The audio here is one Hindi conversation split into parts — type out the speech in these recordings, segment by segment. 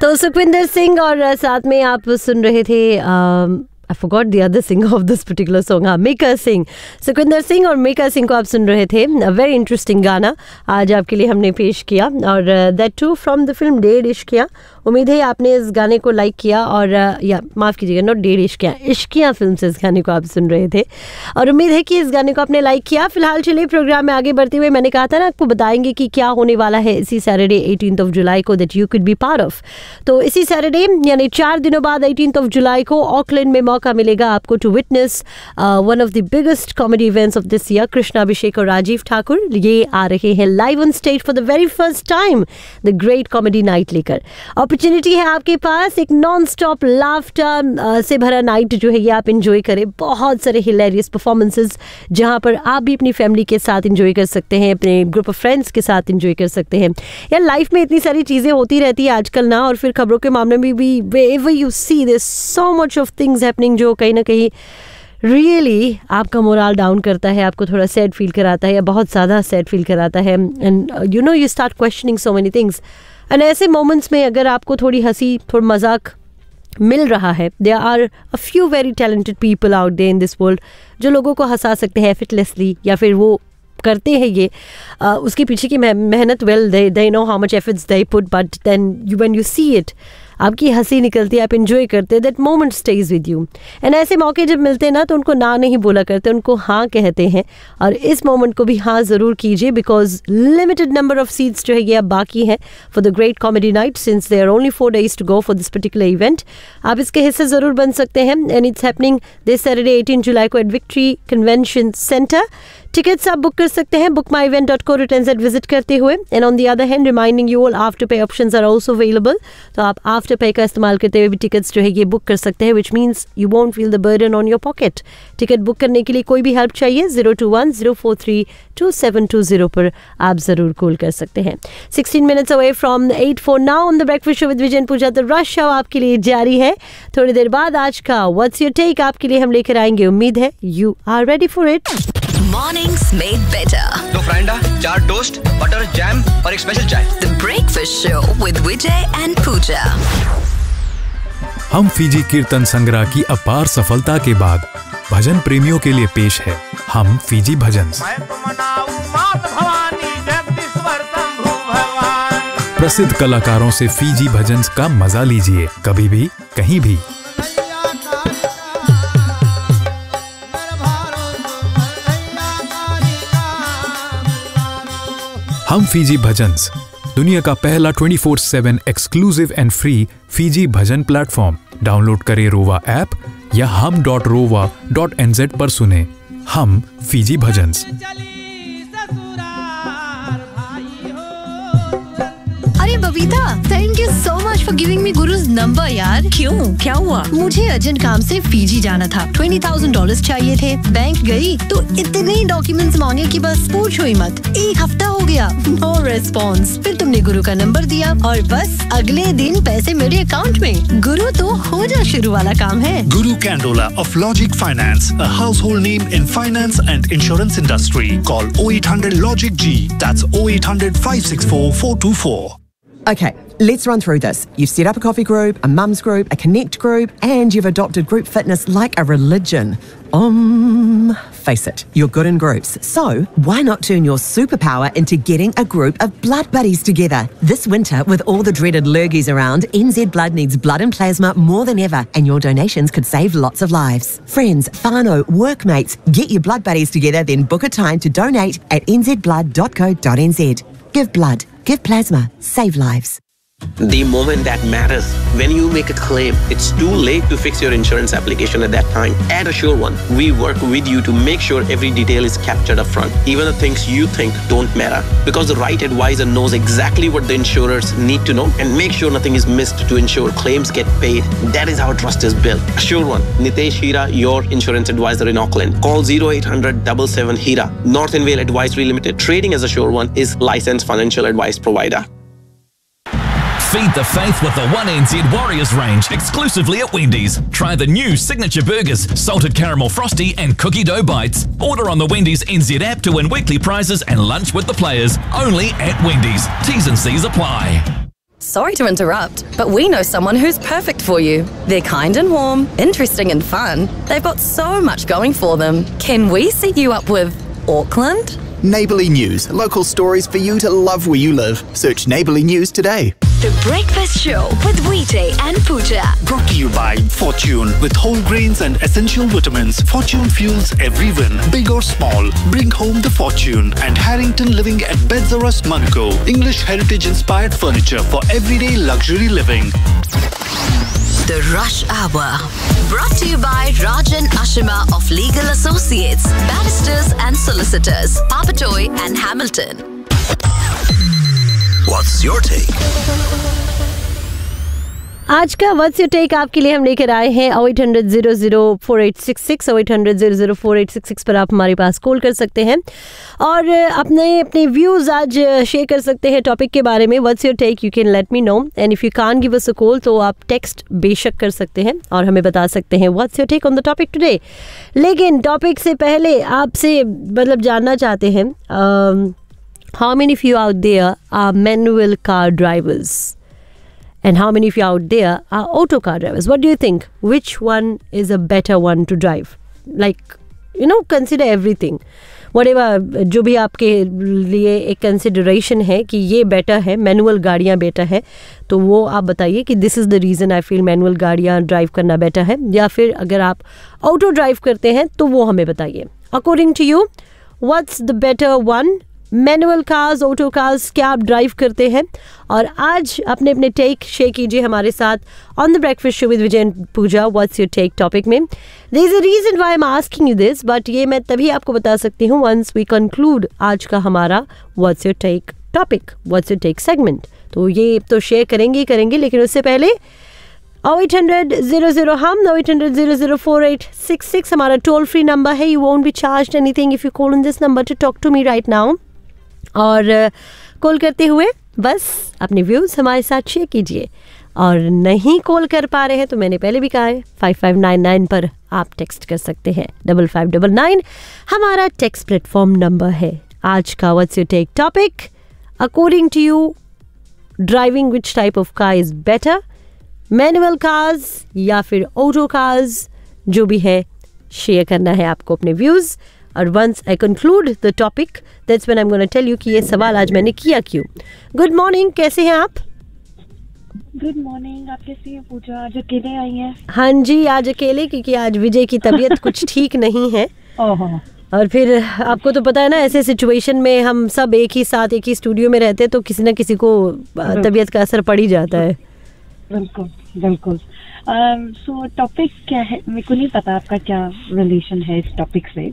तो सुखविंदर सिंह और साथ में आप सुन रहे थे I forgot the other singer of this particular song. हाँ, मीका सिंह, सुखविंदर सिंह और मीका सिंह को आप सुन रहे थे. वेरी इंटरेस्टिंग गाना आज आपके लिए हमने पेश किया और that to from the film डेढ़ इश्कियाँ. उम्मीद है आपने इस गाने को लाइक किया और या माफ़ कीजिएगा, नॉट डेढ़ इश्कियाँ, इश्कियाँ फिल्म से इस गाने को आप सुन रहे थे और उम्मीद है कि इस गाने को आपने लाइक किया. फिलहाल चलिए प्रोग्राम में आगे बढ़ते हुए, मैंने कहा था ना आपको बताएंगे कि क्या होने वाला है इसी सैटरडे 18 जुलाई को that you could be part of. तो इसी सैटरडे यानी 4 दिनों बाद 18 जुलाई को ऑकलैंड में मौका मिलेगा आपको to witness one of the biggest comedy events of this year. Krishna Abhishek और राजीव ठाकुर ये आ रहे हैं live on stage for the very first time, the great comedy night लेकर. अपॉर्चुनिटी है आपके पास एक नॉन स्टॉप लाफ्टर से भरा नाइट जो है ये आप इंजॉय करें. बहुत सारे हिलेरियस परफॉर्मेंसेस जहां पर आप भी अपनी फैमिली के साथ इंजॉय कर सकते हैं, अपने ग्रुप ऑफ फ्रेंड्स के साथ इंजॉय कर सकते हैं. यार लाइफ में इतनी सारी चीज़ें होती रहती है आजकल ना, और फिर खबरों के मामले में भी wherever you see there's so much of things happening जो कहीं ना कहीं रियली आपका मोरल डाउन करता है, आपको थोड़ा सैड फील कराता है या बहुत ज़्यादा सैड फील कराता है. And you know you start questioning so many things. And ऐसे मोमेंट्स में अगर आपको थोड़ी हंसी थोड़ा मजाक मिल रहा है, there are a few very talented people out there in this world जो लोगों को हंसा सकते हैं एफर्टलेसली, या फिर वो करते हैं ये उसके पीछे की मेहनत. Well they know how much efforts they put, but then when you see it आपकी हंसी निकलती है, आप इंजॉय करते हैं, that moment stage with you. And ऐसे मौके जब मिलते हैं ना तो उनको ना नहीं बोला करते, उनको हाँ कहते हैं. और इस मोमेंट को भी हाँ ज़रूर कीजिए because limited number of seats जो है ये अब बाकी हैं for the great comedy night since there only 4 days to go for this particular event. आप इसके हिस्से ज़रूर बन सकते हैं. And it's happening this Saturday 18 जुलाई को eight victory convention centre. Tickets आप बुक कर सकते हैं bookmyevent.co.nz विजिट करते हुए. And on the other hand reminding you all after पे ऑप्शंस आर आल्सो अवेलेबल. तो आप आफ्टर पे का इस्तेमाल करते हुए भी टिकट्स जो है ये बुक कर सकते हैं, which means you won't feel the burden on your pocket. Ticket book करने के लिए कोई भी हेल्प चाहिए 021-043-2720 पर आप ज़रूर कॉल कर सकते हैं. 16 minutes away from 8 for now on the breakfast show with Vijay and Pooja. The rush show आपके लिए जारी है. थोड़ी देर बाद आज का व्हाट्स योर टेक आपके लिए हम लेकर आएंगे. उम्मीद है you are ready for it. Mornings made better. दो फ्राइंडा, 4 टोस्ट, बटर, जैम और एक स्पेशल चाय. The breakfast show with Vijay and Pooja. हम फीजी कीर्तन संग्रह की अपार सफलता के बाद भजन प्रेमियों के लिए पेश है हम फीजी भजन. प्रसिद्ध कलाकारों से फीजी भजन का मजा लीजिए कभी भी कहीं भी. हम फीजी भजन्स दुनिया का पहला 24/7 exclusive and free Fiji bhajan platform. Download करें रोवा ऐप या hum.rova.nz पर सुने हम फीजी भजन्स. अरे Babita, thank you so much for giving me gurus number यार. क्यों, क्या हुआ? मुझे अर्जेंट काम से फीजी जाना था. $20,000 चाहिए थे. बैंक गई तो इतने डॉक्यूमेंट्स मांगे कि बस पूछो ही मत. 1 हफ्ता हो गया, नो रेस्पॉन्स. फिर तुमने गुरु का नंबर दिया और बस अगले दिन पैसे मेरे अकाउंट में. गुरु तो हो जा शुरू वाला काम है. Guru Candola of Logic Finance, a household name in finance and insurance industry. Call 0800 Logic G. That's 0800 564 424. Okay, let's run through this. You've set up a coffee group, a mums group, a connect group, and you've adopted group fitness like a religion. Face it, you're good in groups. So, why not turn your superpower into getting a group of blood buddies together? This winter, with all the dreaded lurgies around, NZ Blood needs blood and plasma more than ever, and your donations could save lots of lives. Friends, whānau, workmates, get your blood buddies together, then book a time to donate at nzblood.co.nz. Give blood, give plasma, save lives. The moment that matters. When you make a claim, it's too late to fix your insurance application at that time. At Assure One, we work with you to make sure every detail is captured up front, even the things you think don't matter. Because the right advisor knows exactly what the insurers need to know and make sure nothing is missed to ensure claims get paid. That is how trust is built. Assure One, Nitesh Hira, your insurance advisor in Auckland. Call 0800-77 Hira. Northern Vale Advisory Limited, trading as Assure One, is licensed financial advice provider. Feed the faith with the 1NZ Warriors range exclusively at Wendy's. Try the new signature burgers, salted caramel frosty and cookie dough bites. Order on the Wendy's NZ app to win weekly prizes and lunch with the players. Only at Wendy's. T's and C's apply. Sorry to interrupt, but we know someone who's perfect for you. They're kind and warm, interesting and fun. They've got so much going for them. Can we set you up with Auckland? Neighbourly News, local stories for you to love where you live. Search Neighbourly News today. The Breakfast Show with Vijay and Pooja. Brought to you by Fortune. With whole grains and essential vitamins, Fortune fuels every win, big or small. Bring home the fortune. And Harrington Living at Bedzarus Mango. English heritage-inspired furniture for everyday luxury living. The Rush Hour. Brought to you by Rajan Ashima of Legal Associates, Barristers and Solicitors, Papatoy and Hamilton. What's your take? आज का व्हाट्स योर टेक आपके लिए हम लेकर आए हैं 0800-004866 0800-004866 पर आप हमारे पास कॉल कर सकते हैं और अपने व्यूज़ आज शेयर कर सकते हैं टॉपिक के बारे में. What's your take, you can let me know and if you can't give us a call तो आप टेक्स्ट बेशक कर सकते हैं और हमें बता सकते हैं what's your take on the topic today. लेकिन टॉपिक से पहले आपसे मतलब जानना चाहते हैं how many of you out there are manual car drivers? And how many of you out there are auto car drivers? What do you think? Which one is a better one to drive? Like, you know, consider everything. Whatever, जो भी आपके लिए एक consideration है कि ये better है, manual गाड़ियाँ better है, तो वो आप बताइए कि this is the reason I feel manual गाड़ियाँ drive करना better है. या फिर अगर आप auto drive करते हैं तो वो हमें बताइए. According to you, what's the better one? Manual cars, auto cars, क्या आप ड्राइव करते हैं? और आज अपने अपने टेक शेयर कीजिए हमारे साथ on the breakfast show with Vijay and Puja. What's your take topic में there is a reason why I am asking you this, but ये मैं तभी आपको बता सकती हूँ वंस वी कंक्लूड आज का हमारा what's your take topic, what's your take segment. तो ये तो शेयर करेंगे ही करेंगे, लेकिन उससे पहले 0800-00 हम 0800-004866 हमारा टोल फ्री नंबर है. You won't be charged anything if you call on this number two talk to me right now. और कॉल करते हुए बस अपने व्यूज़ हमारे साथ शेयर कीजिए. और नहीं कॉल कर पा रहे हैं तो मैंने पहले भी कहा है 5599 पर आप टेक्स्ट कर सकते हैं. 5599 हमारा टेक्स्ट प्लेटफॉर्म नंबर है. आज का what's your take topic, according to you driving which type of car is better, manual cars या फिर ऑटो कार्स, जो भी है शेयर करना है आपको अपने व्यूज़. और once I conclude the topic that's when I am gonna tell you कि ये सवाल आज मैंने किया क्यों. गुड मॉर्निंग, कैसे हैं आप? गुड मॉर्निंग, आप कैसी हैं पूजा? आज अकेले आई हैं? हाँ जी, आज अकेले, क्योंकि आज विजय की तबीयत कुछ ठीक नहीं है. और फिर आपको तो पता है ना, ऐसे सिचुएशन में हम सब एक ही साथ एक ही स्टूडियो में रहते हैं तो किसी ना किसी को तबीयत का असर पड़ ही जाता है. बिल्कुल बिल्कुल. सो टॉपिक क्या है मेरे को नहीं पता आपका क्या रिलेशन है इस टॉपिक से.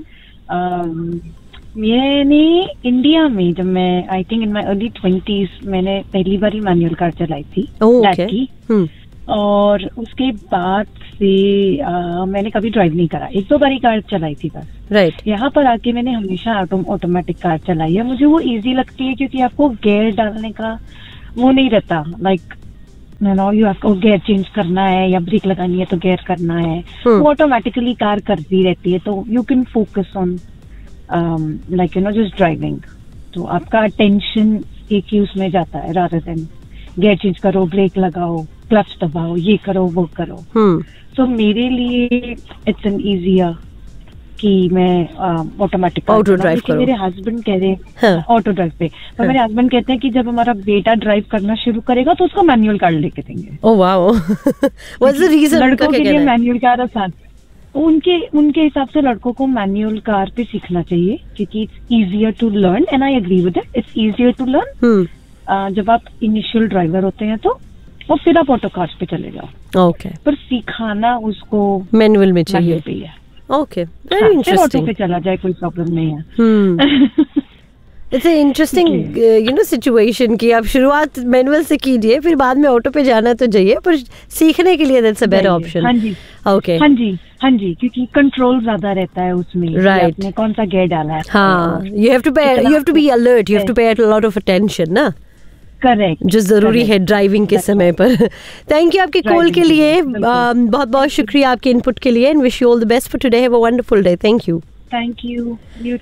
मैंने इंडिया में जब मैं I think in my early 20s मैंने पहली बार ही मैनुअल कार चलाई थी की. और उसके बाद से मैंने कभी ड्राइव नहीं करा, 1-2 बार ही कार चलाई थी बस. राइट. यहाँ पर आके मैंने हमेशा ऑटोमेटिक कार चलाई है. मुझे वो इजी लगती है क्योंकि आपको गियर डालने का वो नहीं रहता. लाइक यू आपको गियर चेंज करना है या ब्रेक लगानी है तो गियर करना है, वो ऑटोमेटिकली कार करती रहती है. तो you can focus on like just driving. तो आपका अटेंशन एक ही उसमें जाता है रादर देन गियर चेंज करो, ब्रेक लगाओ, क्लच दबाओ, ये करो वो करो. तो मेरे लिए इट्स एन ईजियर कि मैं ऑटोमेटिक ऑटो ड्राइव करूं. मेरे हस्बैंड कह रहे हैं ऑटो ड्राइव पे, पर मेरे हस्बैंड कहते हैं कि जब हमारा बेटा ड्राइव करना शुरू करेगा तो उसको मैनुअल कार लेके देंगे. Oh wow, what's the reason? लड़कों के लिए मैनुअल कार आसान. उनके हिसाब से लड़कों को मैनुअल कार पे सीखना चाहिए क्योंकि it's easier to learn and I agree with it. It's easier to learn जब आप इनिशियल ड्राइवर होते हैं तो, और फिर आप ऑटो कार्स पे चले जाओ. ओके. पर सिखाना उसको मैनुअल में चाहिए. Okay, very interesting. पे चला जाए कोई प्रॉब्लम नहीं है. इट्स इंटरेस्टिंग सिचुएशन कि आप शुरुआत मैनुअल से कीजिए, फिर बाद में ऑटो पे जाना तो जाइए, पर सीखने के लिए दैट्स अ बेटर ऑप्शन. हाँ जी. ओके. हाँ जी, क्योंकि कंट्रोल ज्यादा रहता है उसमें. राइट. आपने कौन सा गियर डाला है. हाँ, you have to be alert, you have to पे अ लॉट ऑफ अटेंशन ना. करेक्ट. जो जरूरी है ड्राइविंग के समय पर. थैंक यू आपके कॉल के लिए, बहुत बहुत शुक्रिया आपके इनपुट के लिए, and wish you all the best for today. Have a wonderful day. Thank you. Thank you. You to.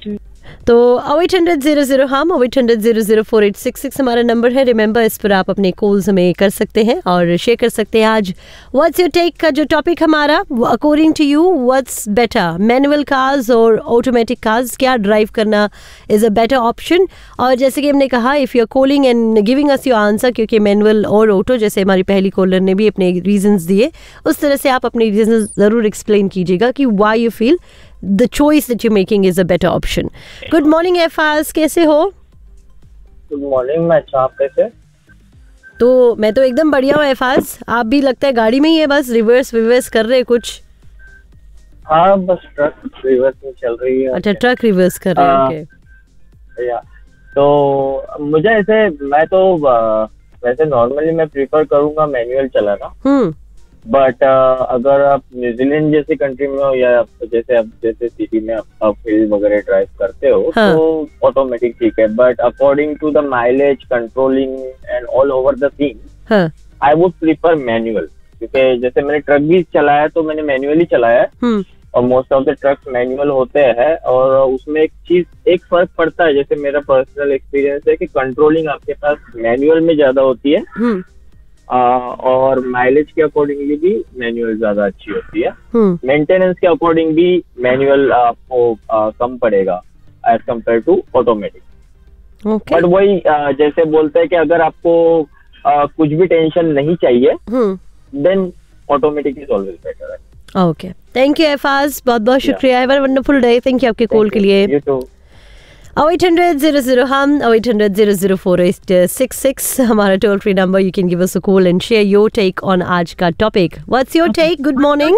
तो 0800 हम 0800 हमारा नंबर है। रिमेंबर, इस पर आप अपने कॉल्स हमें कर सकते हैं और शेयर कर सकते हैं। आज व्हाट्स योर टेक का जो टॉपिक हमारा, according to you what's better, manual cars और ऑटोमेटिक कार्स, क्या ड्राइव करना इज अ बेटर ऑप्शन? और जैसे कि हमने कहा, if you are calling and giving us your answer, क्योंकि मैनुअल और ऑटो, जैसे हमारी पहली कॉलर ने भी अपने रीजंस दिए, उस तरह से आप अपने रीजंस ज़रूर एक्सप्लेन कीजिएगा कि why you feel the choice that you're making is a better option. Good morning एफाज, कैसे हो? Good morning, मैं अच्छा, आप कैसे? तो मैं तो एकदम बढ़िया हूँ एफाज। आप भी लगता है गाड़ी में ही है, बस रिवर्स कर रहे कुछ? हाँ, बस ट्रक रिवर्स में चल रही है। अच्छा, ट्रक रिवर्स कर रहे हैं, ओके। या तो मुझे ऐसे, मैं तो वैसे नॉर्मली मैं प्रीफर करूँगा मैनुअल चलाना। बट अगर आप न्यूजीलैंड जैसी कंट्री में हो या जैसे सिटी में आप हिल वगैरह ड्राइव करते हो, हाँ, तो ऑटोमेटिक ठीक है। But according to the mileage, controlling and all over the thing, I would prefer manual. क्योंकि जैसे मैंने ट्रक भी चलाया तो मैंने मैनुअली चलाया है, और most of the trucks manual होते हैं। और उसमें एक फर्क पड़ता है, जैसे मेरा पर्सनल एक्सपीरियंस है कि कंट्रोलिंग आपके पास मैनुअल में ज्यादा होती है, और माइलेज के अकॉर्डिंगली भी मैनुअल ज्यादा अच्छी होती है। मेंटेनेंस के अकॉर्डिंग भी मैनुअल आपको कम पड़ेगा as compare to automatic. But वही जैसे बोलते हैं कि अगर आपको कुछ भी टेंशन नहीं चाहिए, then automatic is always better है। ओके, थैंक यू एफाज, बहुत बहुत शुक्रिया। Have a wonderful day. Thank you आपके कॉल के लिए। You to. 0800 हम 0800 4866 हमारा toll free number. You can give us a call and share your take on आज का topic. What's your take? Good morning.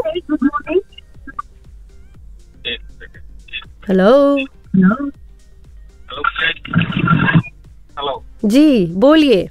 Hello hello जी, बोलिए।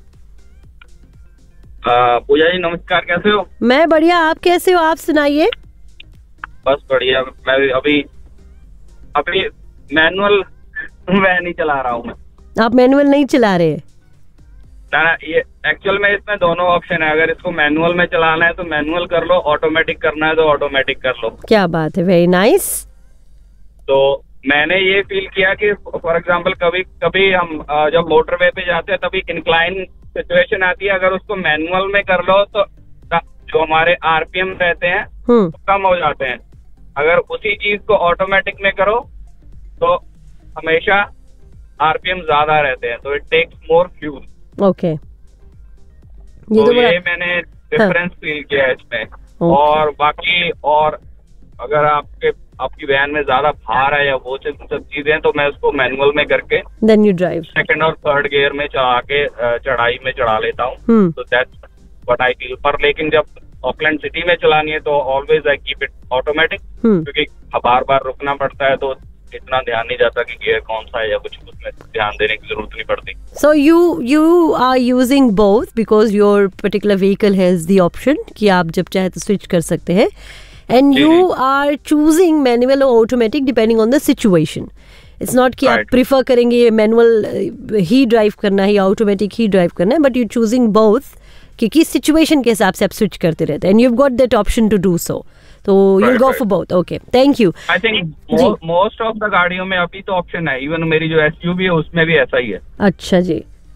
पूजा जी नमस्कार, कैसे हो? मैं बढ़िया, आप कैसे हो? आप सुनाइए। बस बढ़िया। मैं अभी मैनुअल मैं नहीं चला रहा हूँ। आप मैनुअल नहीं चला रहे? ना, ये एक्चुअल में इसमें दोनों ऑप्शन है। अगर इसको मैनुअल में चलाना है तो मैनुअल कर लो, ऑटोमेटिक करना है तो ऑटोमेटिक कर लो। क्या बात है, वेरी नाइस। तो मैंने ये फील किया कि फॉर एग्जांपल कभी कभी हम जब मोटरवे पे जाते हैं तभी इंक्लाइन सिचुएशन आती है। अगर उसको मैनुअल में कर लो तो जो हमारे आरपीएम रहते हैं तो कम हो जाते हैं। अगर उसी चीज को ऑटोमेटिक में करो तो हमेशा आरपीएम ज्यादा रहते हैं, तो it takes more fuel. Okay, तो ये मैंने डिफरेंस फील किया है इसमें। और बाकी और अगर आपकी वैन में ज्यादा भार है या वो सब चीजें, तो मैं उसको मैनुअल में करके देन यू ड्राइव सेकंड और थर्ड गियर में चढ़ा के चढ़ाई में चढ़ा लेता हूँ। तो दैट्स व्हाट आई फील। पर लेकिन जब ऑकलैंड सिटी में चलानी है तो always I keep it automatic, क्योंकि बार बार रुकना पड़ता है तो इतना ध्यान नहीं जाता कि गियर कौन सा है या कुछ, उसमें ध्यान देने की जरूरत नहीं पड़ती। So you are using both because your particular vehicle has the option कि आप जब चाहे तो स्विच कर सकते हैं, and you are choosing manual or automatic depending on the situation. It's not कि आप प्रीफर करेंगे मैनुअल ही ड्राइव करना है या ऑटोमेटिक ही ड्राइव करना है, बट यू चूजिंग बोथ क्योंकि सिचुएशन के हिसाब से आप स्विच करते रहते हैं, and you got that option to do so, तो you go for both. Okay, thank you. I think most of the गाड़ियों में अभी तो ऑप्शन है, इवन मेरी जो एसयूवी है उसमें भी ऐसा ही है। अच्छा जी,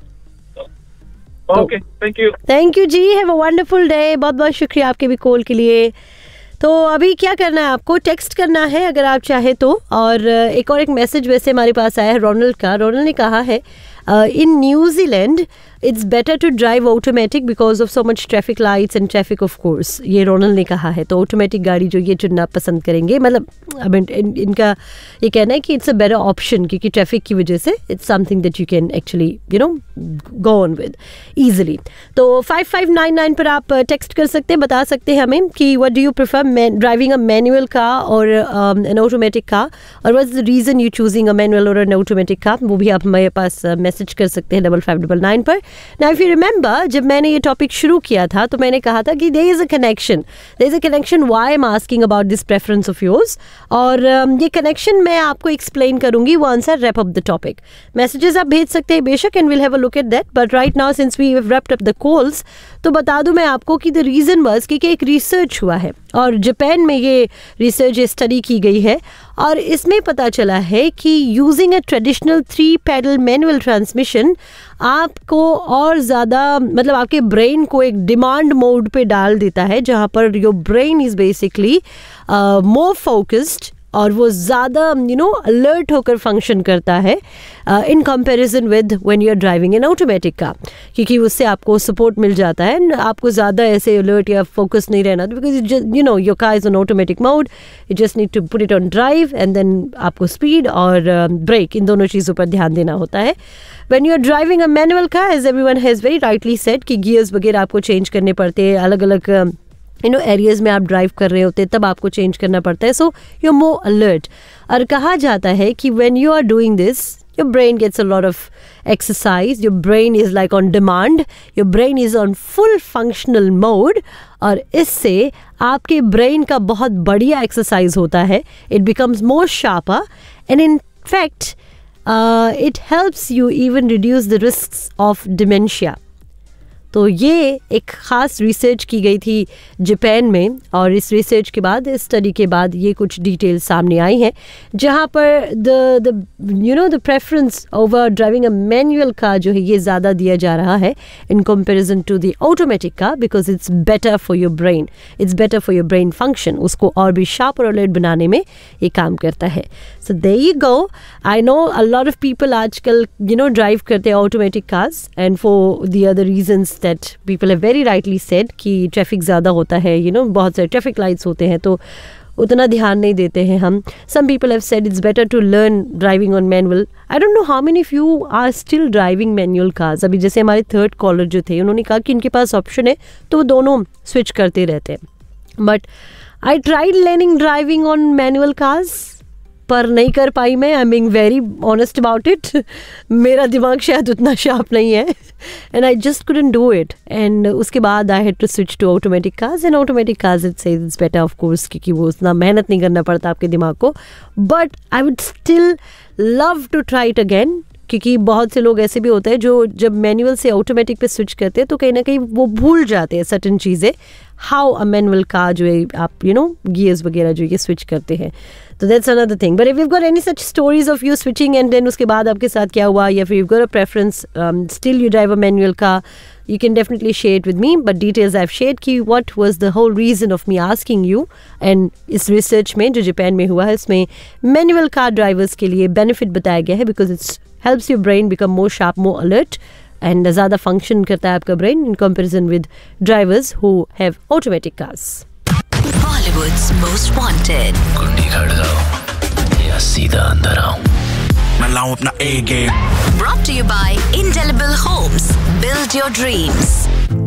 okay, thank you. Thank you ji, have a wonderful day. बहुत बहुत शुक्रिया आपके भी कॉल के लिए। तो अभी क्या करना है आपको, टेक्स्ट करना है अगर आप चाहे तो। और एक मैसेज वैसे हमारे पास आया है रोनल्ड का। रोनल्ड ने कहा है in New Zealand it's better to drive automatic because of so much traffic lights and traffic of course. ये रोनल्ड ने कहा है, तो ऑटोमेटिक गाड़ी जो ये चुनना पसंद करेंगे। मतलब इनका ये कहना है कि इट्स अ बेटर ऑप्शन क्योंकि ट्रैफिक की वजह से it's something that you can actually go on with easily. तो 5599 पर आप टेक्स्ट कर सकते हैं, बता सकते हैं हमें कि what do you prefer, driving a manual car और एन ऑटोमेटिक कार, और what's the reason you choosing a manual और एन ऑटोमेटिक कार। वो भी आप हमारे पास मैसेज कर सकते हैं 5599 पर। नाउ इफ यू रिमेंबर, जब मैंने ये टॉपिक शुरू किया था तो मैंने कहा था कि there is a connection why I am asking about this preference of yours, और ये कनेक्शन मैं आपको एक्सप्लेन करूंगी once I wrap up the topic. Messages आप भेज सकते हैं बेशक, and will have a look at that, but right now since we have wrapped up the calls, तो बता दूं मैं आपको कि द रीजन वाज कि एक रिसर्च हुआ है और जापान में ये रिसर्च स्टडी की गई है, और इसमें पता चला है कि using a traditional 3 pedal manual transmission आपको और ज़्यादा मतलब आपके ब्रेन को एक डिमांड मोड पे डाल देता है, जहाँ per your brain is basically more focused और वो ज़्यादा अलर्ट होकर फंक्शन करता है in comparison with when you are driving N automatic car, क्योंकि उससे आपको सपोर्ट मिल जाता है, आपको ज़्यादा ऐसे अलर्ट या फोकस नहीं रहना, because your car is on automatic mode, you just need to put it on drive and then आपको स्पीड और ब्रेक इन दोनों चीज़ों पर ध्यान देना होता है. When you are driving a manual car, as everyone has very rightly said कि गियर्स वगैरह आपको चेंज करने पड़ते हैं, अलग अलग एरियाज में आप ड्राइव कर रहे होते हैं तब आपको चेंज करना पड़ता है, so you are more alert. और कहा जाता है कि when you are doing this, your brain gets a lot of exercise, your brain is like on demand, your brain is on full functional mode, और इससे आपके ब्रेन का बहुत बढ़िया एक्सरसाइज होता है. It becomes more sharper and in fact it helps you even reduce the risk of dementia. तो ये एक ख़ास रिसर्च की गई थी जापान में, और इस रिसर्च के बाद, इस स्टडी के बाद ये कुछ डिटेल्स सामने आई हैं, जहाँ पर the preference over driving a manual car जो है ये ज़्यादा दिया जा रहा है in comparison to the automatic car, because it's better for your brain, it's better for your brain function, उसको और भी शार्प और अलर्ट बनाने में ये काम करता है. So there you go. I know a lot of people आजकल ड्राइव करते हैं automatic cars, and for the other reasons that people have very rightly said कि ट्रैफिक ज़्यादा होता है, बहुत सारे ट्रैफिक लाइट्स होते हैं तो उतना ध्यान नहीं देते हैं हम. Some people have said it's better to learn driving on manual. I don't know how many of you are still driving manual cars. अभी जैसे हमारे थर्ड कॉलर जो थे उन्होंने कहा कि इनके पास ऑप्शन है तो वो दोनों स्विच करते रहते हैं. But I tried learning driving on manual cars, पर नहीं कर पाई मैं. I am being very honest about it. मेरा दिमाग शायद उतना शार्प नहीं है, and I just couldn't do it. And उसके बाद I had to switch to automatic cars, and automatic cars it says it's better of course, क्योंकि वो उतना मेहनत नहीं करना पड़ता आपके दिमाग को. But I would still love to try it again, क्योंकि बहुत से लोग ऐसे भी होते हैं जो जब मैनुअल से ऑटोमेटिक पे स्विच करते हैं तो कहीं ना कहीं वो भूल जाते हैं सर्टेन चीज़ें, हाउ अ मैनुअल कार जो है आप गियर्स वगैरह जो ये स्विच करते हैं. तो that's another thing. But if you got any such stories of you switching and then उसके बाद आपके साथ क्या हुआ, या फिर you got a preference still you drive a manual car, you can definitely share it with me. But details I've shared कि what was the whole reason of me asking you, and इस research में जो जापान में हुआ है इसमें manual car drivers के लिए benefit बताया गया है, because it helps your brain become more sharp, more alert, and ज़्यादा function करता है आपका brain in comparison with drivers who have automatic cars. Bollywood's most wanted. कुंडी खड़ जाओ या सीधा अंदर आओ, मैं लाऊं अपना A game. Brought to you by Indelible Homes. Build your dreams.